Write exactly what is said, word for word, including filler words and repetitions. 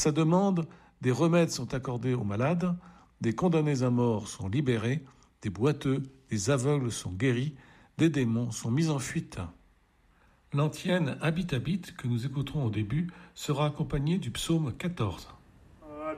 sa demande, des remèdes sont accordés aux malades, des condamnés à mort sont libérés, des boiteux, des aveugles sont guéris, des démons sont mis en fuite. L'antienne Habite Habite, que nous écouterons au début, sera accompagnée du psaume quatorze.